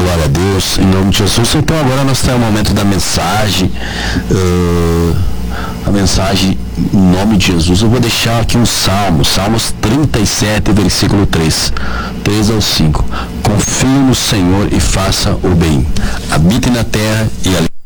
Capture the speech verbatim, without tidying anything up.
Glória a Deus, em nome de Jesus. Então agora nós temos o momento da mensagem, uh, a mensagem em nome de Jesus. Eu vou deixar aqui um salmo, Salmos trinta e sete, versículo três, três ao cinco. Confie no Senhor e faça o bem, habite na terra e ali